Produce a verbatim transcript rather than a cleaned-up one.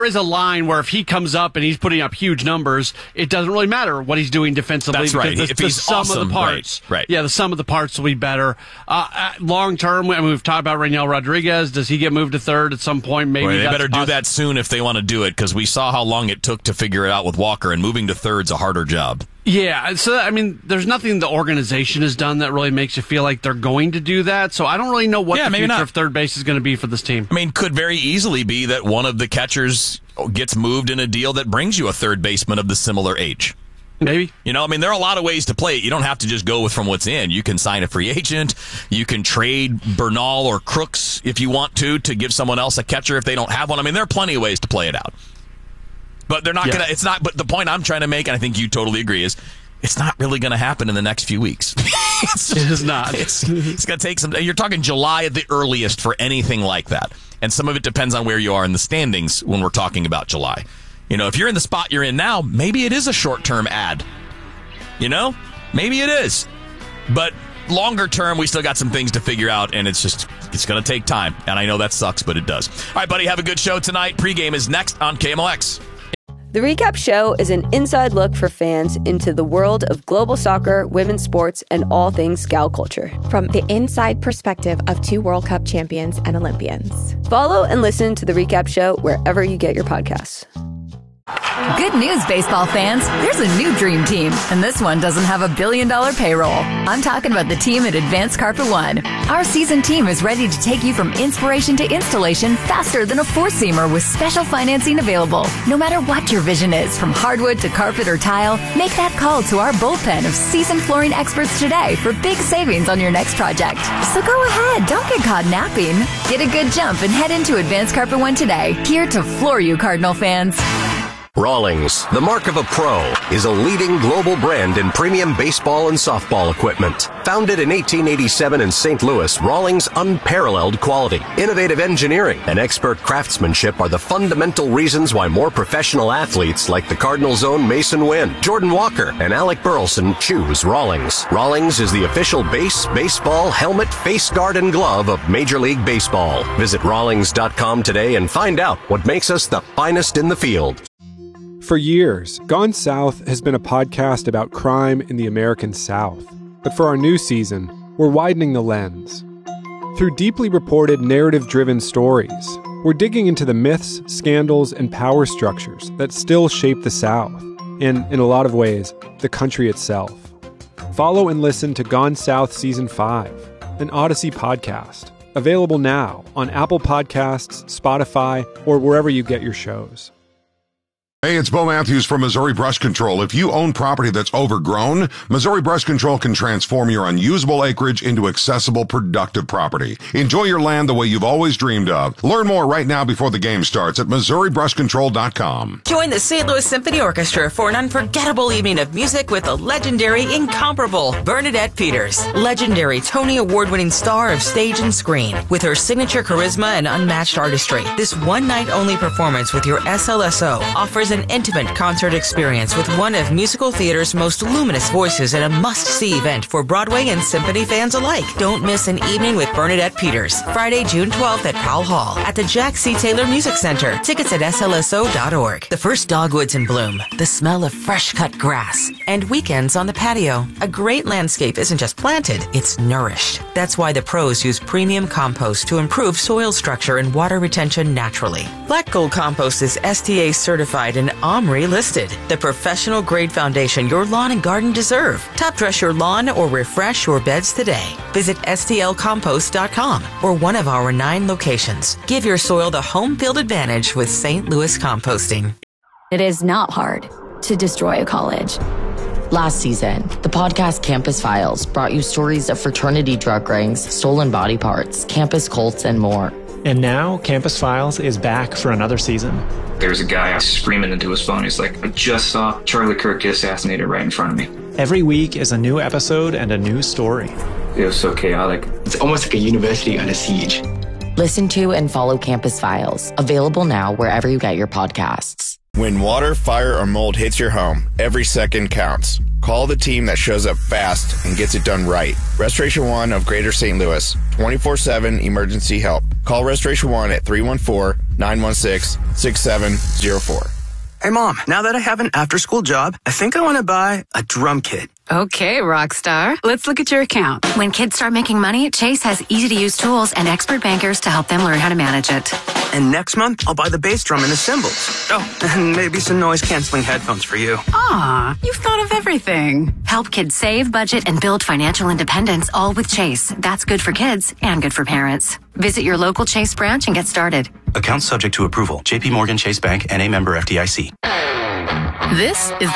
There is a line where if he comes up and he's putting up huge numbers, it doesn't really matter what he's doing defensively. That's right. The, if the he's sum awesome, of the parts, right, right. Yeah, the sum of the parts will be better. Uh, long term, I mean, we've talked about Raniel Rodriguez. Does he get moved to third at some point? Maybe well, they that's better poss- do that soon if they want to do it, because we saw how long it took to figure it out with Walker, and moving to third's a harder job. Yeah, so, I mean, there's nothing the organization has done that really makes you feel like they're going to do that, so I don't really know what yeah, the future not. of third base is going to be for this team. I mean, could very easily be that one of the catchers gets moved in a deal that brings you a third baseman of the similar age. Maybe. You know, I mean, there are a lot of ways to play it. You don't have to just go with from what's in. You can sign a free agent. You can trade Bernal or Crooks if you want to, to give someone else a catcher if they don't have one. I mean, there are plenty of ways to play it out. But they're not yeah. going to, it's not, but the point I'm trying to make, and I think you totally agree, is it's not really going to happen in the next few weeks. it's, it is not. It's, it's going to take some, you're talking July at the earliest for anything like that. And some of it depends on where you are in the standings when we're talking about July. You know, if you're in the spot you're in now, maybe it is a short-term ad. You know? Maybe it is. But longer term, we still got some things to figure out, and it's just, it's going to take time. And I know that sucks, but it does. All right, buddy, have a good show tonight. Pregame is next on K M O X. The Recap Show is an inside look for fans into the world of global soccer, women's sports, and all things gal culture. From the inside perspective of two World Cup champions and Olympians. Follow and listen to The Recap Show wherever you get your podcasts. Good news, baseball fans. There's a new dream team, and this one doesn't have a billion dollar payroll. I'm talking about the team at Advanced Carpet One. Our seasoned team is ready to take you from inspiration to installation faster than a four-seamer with special financing available. No matter what your vision is, from hardwood to carpet or tile, make that call to our bullpen of seasoned flooring experts today for big savings on your next project. So go ahead, don't get caught napping. Get a good jump and head into Advanced Carpet One today. Here to floor you, Cardinal fans. Rawlings, the mark of a pro, is a leading global brand in premium baseball and softball equipment. Founded in eighteen eighty-seven in Saint Louis, Rawlings' unparalleled quality, innovative engineering, and expert craftsmanship are the fundamental reasons why more professional athletes like the Cardinals' own Mason Wynn, Jordan Walker, and Alec Burleson choose Rawlings. Rawlings is the official base, baseball, helmet, face guard, and glove of Major League Baseball. Visit Rawlings dot com today and find out what makes us the finest in the field. For years, Gone South has been a podcast about crime in the American South. But for our new season, we're widening the lens. Through deeply reported, narrative-driven stories, we're digging into the myths, scandals, and power structures that still shape the South, and, in a lot of ways, the country itself. Follow and listen to Gone South Season five, an Odyssey podcast, available now on Apple Podcasts, Spotify, or wherever you get your shows. Hey, it's Bo Matthews from Missouri Brush Control. If you own property that's overgrown, Missouri Brush Control can transform your unusable acreage into accessible, productive property. Enjoy your land the way you've always dreamed of. Learn more right now before the game starts at Missouri Brush Control dot com. Join the Saint Louis Symphony Orchestra for an unforgettable evening of music with the legendary, incomparable Bernadette Peters, legendary Tony Award-winning star of stage and screen. With her signature charisma and unmatched artistry, this one-night-only performance with your S L S O offers an intimate concert experience with one of musical theater's most luminous voices and a must-see event for Broadway and symphony fans alike. Don't miss an evening with Bernadette Peters, Friday, June twelfth at Powell Hall at the Jack C. Taylor Music Center. Tickets at S L S O dot org. The first dogwoods in bloom, the smell of fresh-cut grass, and weekends on the patio. A great landscape isn't just planted, it's nourished. That's why the pros use premium compost to improve soil structure and water retention naturally. Black Gold Compost is S T A certified and Omri listed, the professional grade foundation your lawn and garden deserve. Top dress your lawn or refresh your beds today. Visit S T L compost dot com or one of our nine locations. Give your soil the home field advantage with Saint Louis Composting. It is not hard to destroy a college. Last season, the podcast Campus Files brought you stories of fraternity drug rings, stolen body parts, campus cults, and more. And now, Campus Files is back for another season. There's a guy screaming into his phone. He's like, I just saw Charlie Kirk get assassinated right in front of me. Every week is a new episode and a new story. It was so chaotic. It's almost like a university under siege. Listen to and follow Campus Files. Available now wherever you get your podcasts. When water, fire, or mold hits your home, every second counts. Call the team that shows up fast and gets it done right. Restoration One of Greater Saint Louis. twenty-four seven emergency help. Call Restoration One at three one four, nine one six, six seven zero four. Hey, Mom, now that I have an after-school job, I think I want to buy a drum kit. Okay, Rockstar. Let's look at your account. When kids start making money, Chase has easy-to-use tools and expert bankers to help them learn how to manage it. And next month, I'll buy the bass drum and the cymbals. Oh, and maybe some noise-canceling headphones for you. Aw, you've thought of everything. Help kids save, budget, and build financial independence, all with Chase. That's good for kids and good for parents. Visit your local Chase branch and get started. Account subject to approval. J P Morgan Chase Bank, N A member F D I C. This is